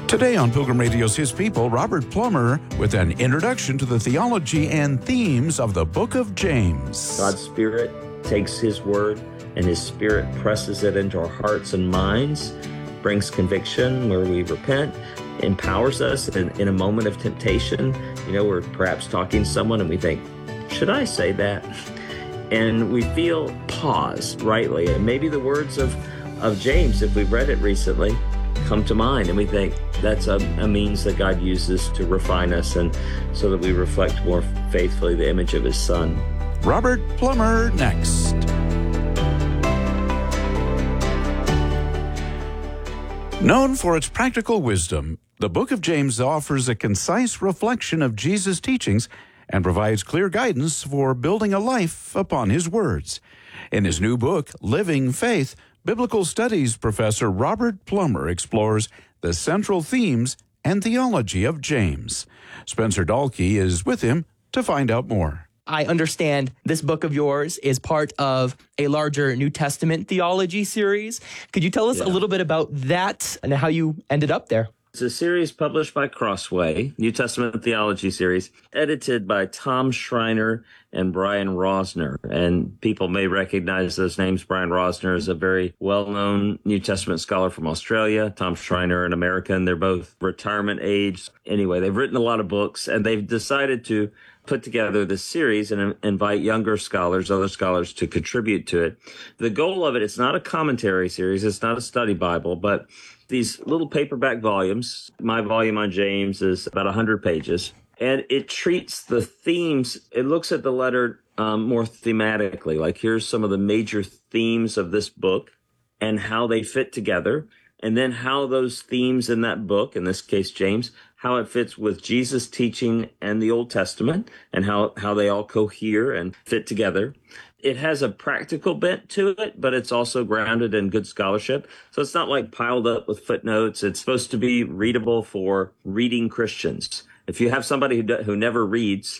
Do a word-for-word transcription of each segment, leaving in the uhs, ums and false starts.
Today on Pilgrim Radio's His People, Robert Plummer with an introduction to the theology and themes of the book of James. God's Spirit takes His Word and His Spirit presses it into our hearts and minds, brings conviction where we repent, empowers us in, in a moment of temptation. You know, we're perhaps talking to someone and we think, should I say that? And we feel pause rightly. And maybe the words of, of James, if we've read it recently, come to mind, and we think that's a, a means that God uses to refine us and so that we reflect more faithfully the image of His Son. Robert Plummer next. Known for its practical wisdom, the book of James offers a concise reflection of Jesus' teachings and provides clear guidance for building a life upon His words. In his new book, Living Faith, Biblical Studies professor Robert Plummer explores the central themes and theology of James. Spencer Dahlke is with him to find out more. I understand this book of yours is part of a larger New Testament theology series. Could you tell us yeah. a little bit about that and how you ended up there? It's a series published by Crossway, New Testament Theology series, edited by Tom Schreiner and Brian Rosner. And people may recognize those names. Brian Rosner is a very well-known New Testament scholar from Australia. Tom Schreiner, an American. They're both retirement age. Anyway, they've written a lot of books, and they've decided to put together this series and invite younger scholars, other scholars, to contribute to it. The goal of it, it's not a commentary series, it's not a study Bible, but these little paperback volumes. My volume on James is about one hundred pages, and it treats the themes. It looks at the letter um, more thematically, like here's some of the major themes of this book and how they fit together, and then how those themes in that book, in this case James, how it fits with Jesus' teaching and the Old Testament, and how, how they all cohere and fit together. It has a practical bent to it, but it's also grounded in good scholarship. So it's not like piled up with footnotes. It's supposed to be readable for reading Christians. If you have somebody who do, who never reads,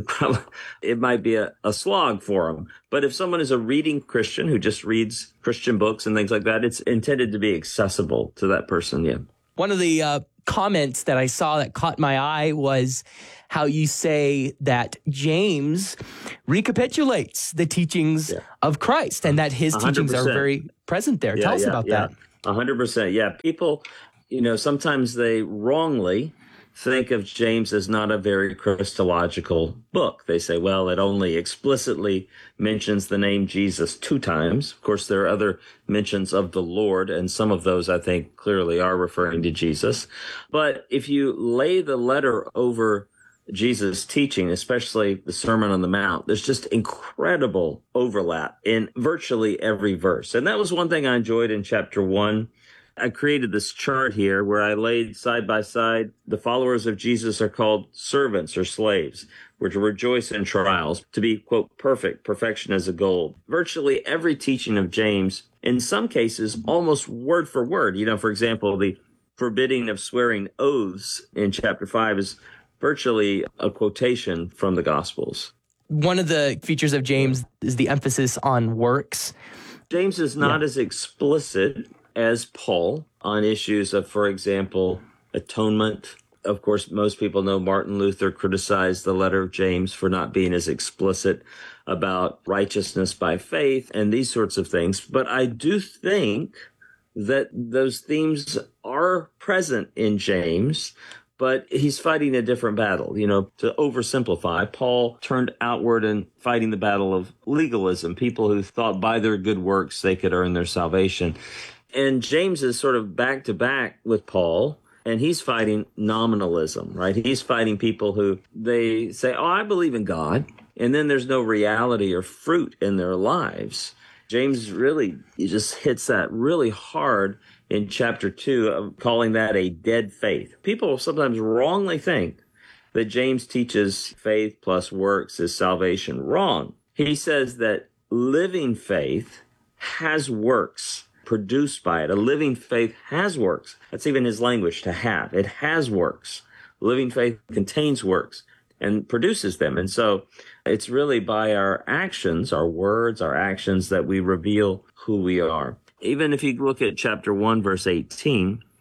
it might be a, a slog for them. But if someone is a reading Christian who just reads Christian books and things like that, it's intended to be accessible to that person. Yeah. One of the uh, comments that I saw that caught my eye was how you say that James recapitulates the teachings yeah. of Christ and that his one hundred percent teachings are very present there. Yeah, Tell us yeah, about yeah. that. one hundred percent. Yeah. People, you know, sometimes they wrongly think of James as not a very Christological book. They say, well, it only explicitly mentions the name Jesus two times. Of course, there are other mentions of the Lord, and some of those I think clearly are referring to Jesus. But if you lay the letter over Jesus' teaching, especially the Sermon on the Mount, there's just incredible overlap in virtually every verse. And that was one thing I enjoyed in chapter one. I created this chart here where I laid side by side the followers of Jesus are called servants or slaves. We're to rejoice in trials, to be, quote, perfect. Perfection is a goal. Virtually every teaching of James, in some cases, almost word for word. You know, for example, the forbidding of swearing oaths in chapter five is virtually a quotation from the Gospels. One of the features of James is the emphasis on works. James is not yeah. as explicit as Paul on issues of, for example, atonement. Of course, most people know Martin Luther criticized the letter of James for not being as explicit about righteousness by faith and these sorts of things. But I do think that those themes are present in James, but he's fighting a different battle. You know, to oversimplify, Paul turned outward and fighting the battle of legalism, people who thought by their good works they could earn their salvation. And James is sort of back to back with Paul, and he's fighting nominalism, right? He's fighting people who they say, oh, I believe in God, and then there's no reality or fruit in their lives. James really he just hits that really hard in chapter two, of calling that a dead faith. People sometimes wrongly think that James teaches faith plus works is salvation. Wrong. He says that living faith has works produced by it. A living faith has works. That's even his language, to have. It has works. Living faith contains works and produces them. And so it's really by our actions, our words, our actions, that we reveal who we are. Even if you look at chapter one, verse eighteen,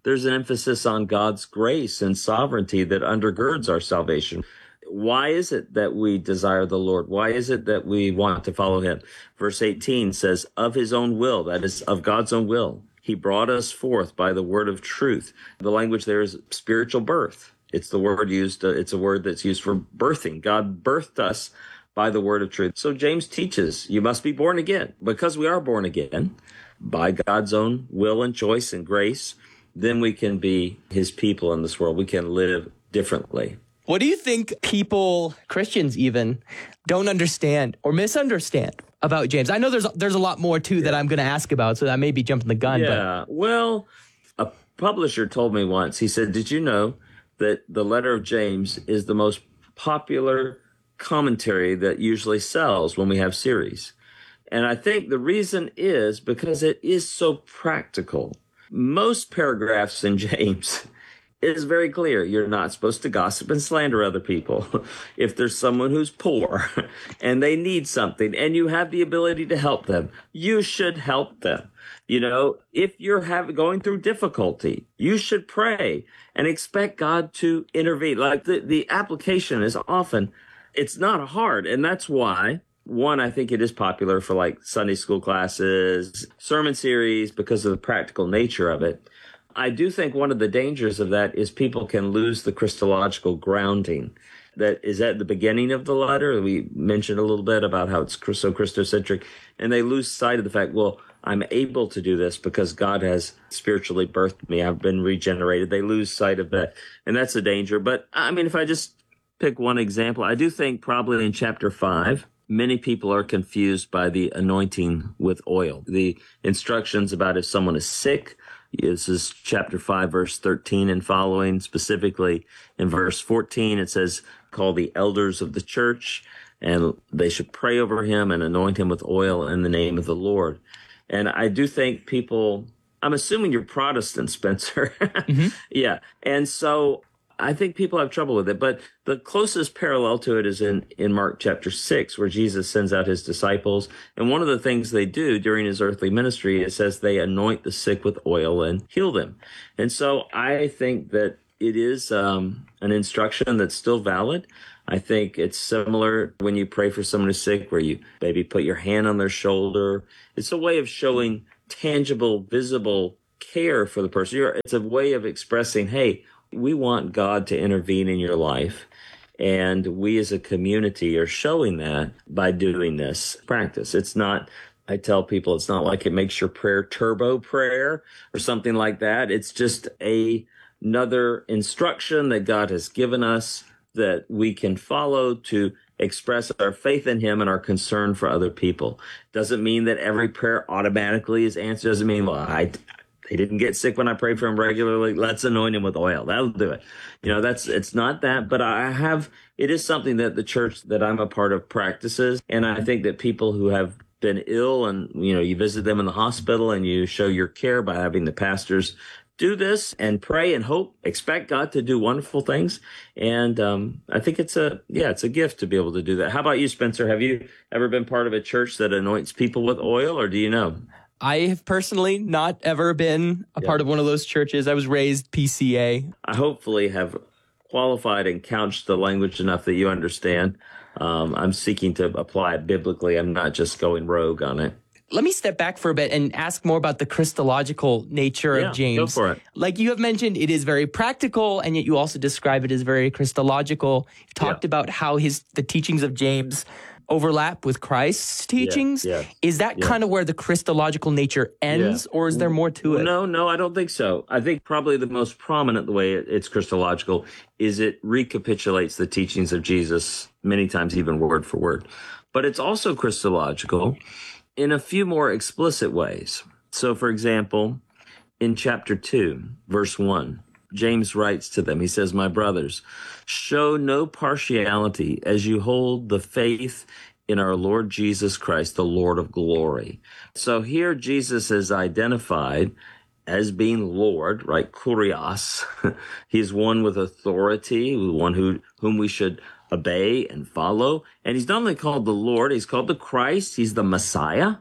there's an emphasis on God's grace and sovereignty that undergirds our salvation. Why is it that we desire the Lord? Why is it that we want to follow him? Verse eighteen says, of his own will, that is, of God's own will, he brought us forth by the word of truth. The language there is spiritual birth. It's the word used, uh, it's a word that's used for birthing. God birthed us by the word of truth. So James teaches you must be born again. Because we are born again by God's own will and choice and grace, then we can be his people in this world. We can live differently. What do you think people, Christians even, don't understand or misunderstand about James? I know there's there's a lot more, too, that I'm going to ask about, so I may be jumping the gun. Yeah, but. well, a publisher told me once, he said, did you know that the letter of James is the most popular commentary that usually sells when we have series? And I think the reason is because it is so practical. Most paragraphs in James is very clear. You're not supposed to gossip and slander other people. If there's someone who's poor and they need something and you have the ability to help them, you should help them. You know, if you're having, going through difficulty, you should pray and expect God to intervene. Like the, the application is often, it's not hard. And that's why, one, I think it is popular for like Sunday school classes, sermon series, because of the practical nature of it. I do think one of the dangers of that is people can lose the Christological grounding that is at the beginning of the letter. We mentioned a little bit about how it's so Christocentric, and they lose sight of the fact, well, I'm able to do this because God has spiritually birthed me. I've been regenerated. They lose sight of that, and that's a danger. But, I mean, if I just pick one example, I do think probably in chapter five, many people are confused by the anointing with oil. The instructions about if someone is sick, this is chapter five, verse thirteen and following. Specifically in verse fourteen, it says, call the elders of the church, and they should pray over him and anoint him with oil in the name of the Lord. And I do think people, I'm assuming you're Protestant, Spencer. Mm-hmm. Yeah. And so I think people have trouble with it, but the closest parallel to it is in, in Mark chapter six, where Jesus sends out his disciples. And one of the things they do during his earthly ministry, it says they anoint the sick with oil and heal them. And so I think that it is um, an instruction that's still valid. I think it's similar when you pray for someone who's sick, where you maybe put your hand on their shoulder. It's a way of showing tangible, visible care for the person. It's a way of expressing, hey, we want God to intervene in your life. And we as a community are showing that by doing this practice. It's not, I tell people, it's not like it makes your prayer turbo prayer or something like that. It's just a, another instruction that God has given us that we can follow to express our faith in him and our concern for other people. Doesn't mean that every prayer automatically is answered. Doesn't mean, well, I, he didn't get sick when I prayed for him regularly. Let's anoint him with oil. That'll do it. You know, that's, it's not that, but I have, it is something that the church that I'm a part of practices. And I think that people who have been ill and, you know, you visit them in the hospital and you show your care by having the pastors do this and pray and hope, expect God to do wonderful things. And um, I think it's a, yeah, it's a gift to be able to do that. How about you, Spencer? Have you ever been part of a church that anoints people with oil, or do you know? I have personally not ever been a yeah. part of one of those churches. I was raised P C A. I hopefully have qualified and couched the language enough that you understand. Um, I'm seeking to apply it biblically. I'm not just going rogue on it. Let me step back for a bit and ask more about the Christological nature yeah, of James. Go for it. Like you have mentioned, it is very practical, and yet you also describe it as very Christological. You've talked yeah. about how his the teachings of James overlap with Christ's teachings. Yeah, yeah, is that yeah. kind of where the Christological nature ends, yeah. or is there more to it? No, no, I don't think so. I think probably the most prominent, the way it's Christological, is it recapitulates the teachings of Jesus many times, even word for word. But it's also Christological in a few more explicit ways. So, for example, in chapter two, verse one, James writes to them, he says, "My brothers, show no partiality as you hold the faith in our Lord Jesus Christ, the Lord of glory." So here Jesus is identified as being Lord, right? Kurios. He's one with authority, one who whom we should obey and follow. And he's not only called the Lord, he's called the Christ. He's the Messiah.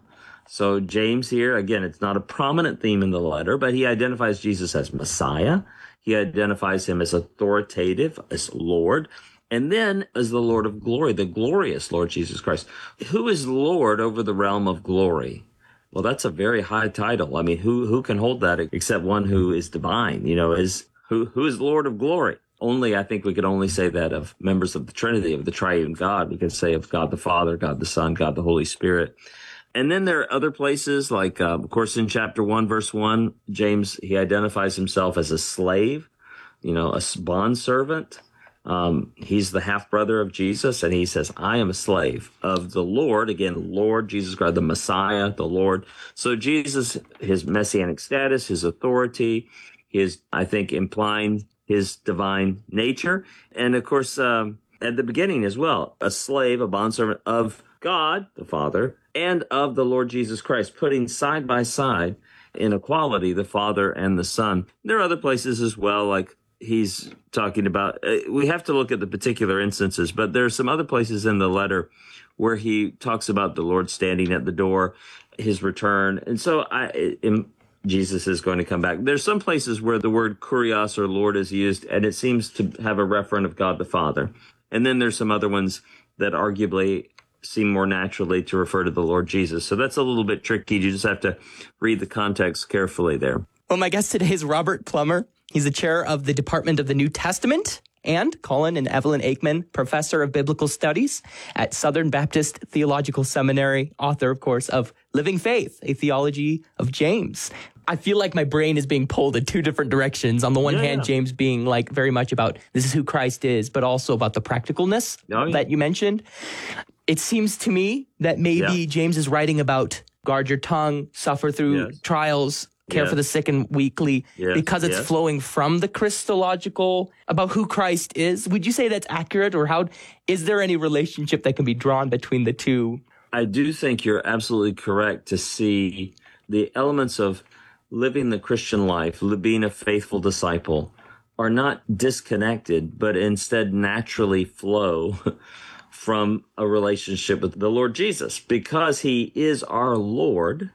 So James here, again, it's not a prominent theme in the letter, but he identifies Jesus as Messiah. He identifies him as authoritative, as Lord, and then as the Lord of glory, the glorious Lord Jesus Christ. Who is Lord over the realm of glory? Well, that's a very high title. I mean, who who can hold that except one who is divine? You know, is who who is Lord of glory? Only, I think we could only say that of members of the Trinity, of the triune God. We could say of God the Father, God the Son, God the Holy Spirit. And then there are other places like, uh, of course, in chapter one, verse one, James, he identifies himself as a slave, you know, a bondservant. Um, he's the half-brother of Jesus, and he says, I am a slave of the Lord. Again, Lord, Jesus Christ, the Messiah, the Lord. So Jesus, his messianic status, his authority, his, I think, implying his divine nature. And of course, um, at the beginning as well, a slave, a bondservant of God, the Father, and of the Lord Jesus Christ, putting side by side in equality the Father and the Son. There are other places as well, like he's talking about, uh, we have to look at the particular instances, but there are some other places in the letter where he talks about the Lord standing at the door, his return. And so I, in, Jesus is going to come back. There's some places where the word kurios or Lord is used, and it seems to have a referent of God the Father. And then there's some other ones that arguably seem more naturally to refer to the Lord Jesus. So that's a little bit tricky. You just have to read the context carefully there. Well, my guest today is Robert Plummer. He's the chair of the Department of the New Testament, and Colin and Evelyn Aikman, professor of biblical studies at Southern Baptist Theological Seminary, author, of course, of Living Faith, a theology of James. I feel like my brain is being pulled in two different directions. On the one yeah, hand, yeah. James being like very much about this is who Christ is, but also about the practicalness oh, yeah. that you mentioned. It seems to me that maybe yeah. James is writing about guard your tongue, suffer through yes. trials, care yes. for the sick and weakly, yes. because it's yes. flowing from the Christological about who Christ is. Would you say that's accurate, or how is there any relationship that can be drawn between the two? I do think you're absolutely correct to see the elements of living the Christian life, being a faithful disciple, are not disconnected, but instead naturally flow from a relationship with the Lord Jesus, because he is our Lord,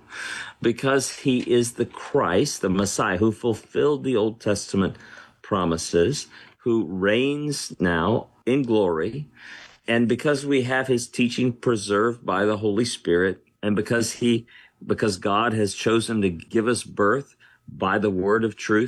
because he is the Christ, the Messiah, who fulfilled the Old Testament promises, who reigns now in glory, and because we have his teaching preserved by the Holy Spirit, and because he, because God has chosen to give us birth by the word of truth,